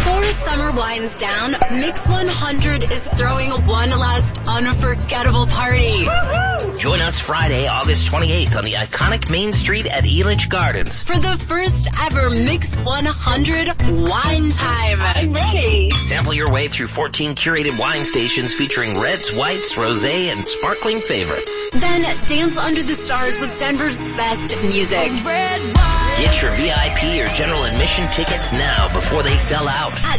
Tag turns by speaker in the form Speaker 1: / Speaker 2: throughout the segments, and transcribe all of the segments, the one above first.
Speaker 1: 4 summer wines down, Mix 100 is throwing one last unforgettable party.
Speaker 2: Join us Friday, August 28th on the iconic Main Street at Elitch Gardens
Speaker 1: for the first ever Mix 100 Wine Time.
Speaker 3: I'm ready.
Speaker 2: Sample your way through 14 curated wine stations featuring reds, whites, rosé, and sparkling favorites.
Speaker 1: Then dance under the stars with Denver's best music.
Speaker 2: Get your VIP or general admission tickets now before they sell out
Speaker 1: at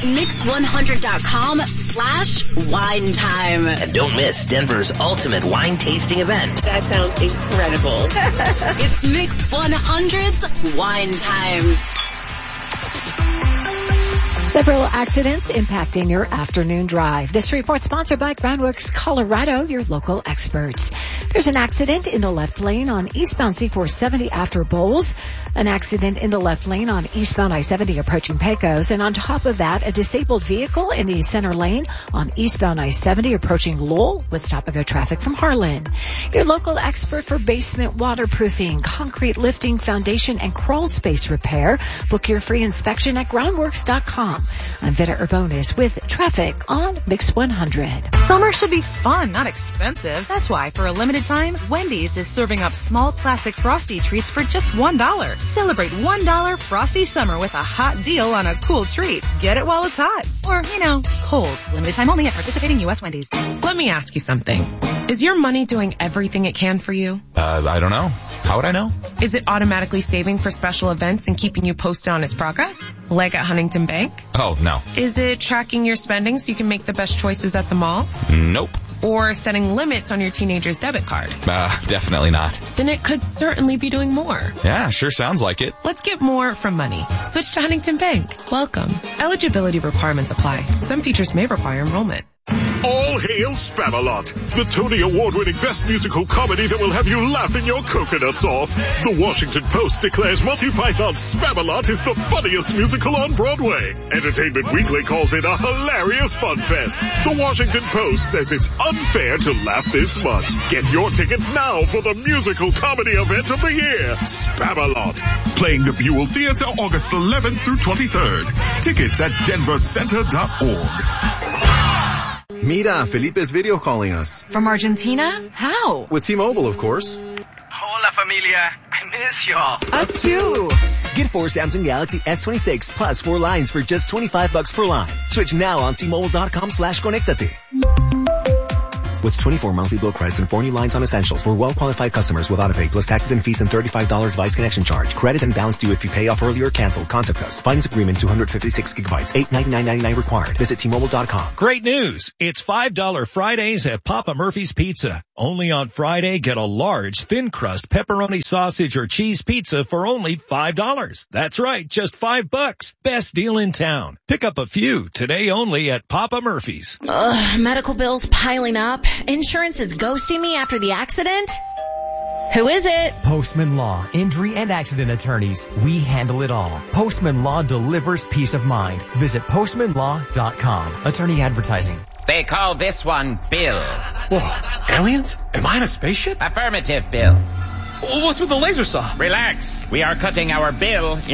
Speaker 1: mix100.com/wine time.
Speaker 2: And don't miss Denver's ultimate wine tasting event.
Speaker 3: That sounds incredible.
Speaker 1: It's Mix 100's Wine Time.
Speaker 4: Several accidents impacting your afternoon drive. This report sponsored by Groundworks Colorado, your local experts. There's an accident in the left lane on eastbound C470 after Bowles. An accident in the left lane on eastbound I-70 approaching Pecos. And on top of that, a disabled vehicle in the center lane on eastbound I-70 approaching Lowell with stop-and-go traffic from Harlan. Your local expert for basement waterproofing, concrete lifting, foundation, and crawl space repair. Book your free inspection at groundworks.com. I'm Vita Urbonis with traffic on Mix 100.
Speaker 5: Summer should be fun, not expensive. That's why, for a limited time, Wendy's is serving up small classic Frosty treats for just $1. Celebrate $1 Frosty Summer with a hot deal on a cool treat. Get it while it's hot. Or, cold. Limited time only at participating U.S. Wendy's.
Speaker 6: Let me ask you something. Is your money doing everything it can for you?
Speaker 7: I don't know. How would I know?
Speaker 6: Is it automatically saving for special events and keeping you posted on its progress? Like at Huntington Bank?
Speaker 7: Oh, no.
Speaker 6: Is it tracking your spending so you can make the best choices at the mall?
Speaker 7: Nope.
Speaker 6: Or setting limits on your teenager's debit card?
Speaker 7: Definitely not.
Speaker 6: Then it could certainly be doing more.
Speaker 7: Yeah, sure sounds like it.
Speaker 6: Let's get more from money. Switch to Huntington Bank. Welcome. Eligibility requirements apply. Some features may require enrollment.
Speaker 8: All hail Spamalot, the Tony Award-winning best musical comedy that will have you laughing your coconuts off. The Washington Post declares Monty Python's Spamalot is the funniest musical on Broadway. Entertainment Weekly calls it a hilarious fun fest. The Washington Post says it's unfair to laugh this much. Get your tickets now for the musical comedy event of the year, Spamalot. Playing the Buell Theater August 11th through 23rd. Tickets at denvercenter.org.
Speaker 9: Mira, Felipe's video calling us.
Speaker 5: From Argentina? How?
Speaker 9: With T-Mobile, of course.
Speaker 10: Hola, familia. I miss y'all.
Speaker 5: Us too.
Speaker 11: Get 4 Samsung Galaxy S26 plus 4 lines for just $25 per line. Switch now on T-Mobile.com/conectate. With 24 monthly bill credits and 4 new lines on essentials for well-qualified customers with autopay plus taxes and fees and $35 device connection charge. Credit and balance due if you pay off early or cancel. Contact us. Finance agreement 256 gigabytes. $899.99 required. Visit T-Mobile.com.
Speaker 12: Great news. It's $5 Fridays at Papa Murphy's Pizza. Only on Friday, get a large thin crust pepperoni sausage or cheese pizza for only $5. That's right. Just $5. Best deal in town. Pick up a few today only at Papa Murphy's.
Speaker 13: Medical bills piling up. Insurance is ghosting me after the accident? Who is it?
Speaker 14: Postman Law, injury and accident attorneys. We handle it all. Postman Law delivers peace of mind. Visit postmanlaw.com. Attorney advertising.
Speaker 15: They call this one Bill.
Speaker 16: Whoa, aliens? Am I in a spaceship?
Speaker 15: Affirmative, Bill.
Speaker 16: What's with the laser saw?
Speaker 15: Relax. We are cutting our bill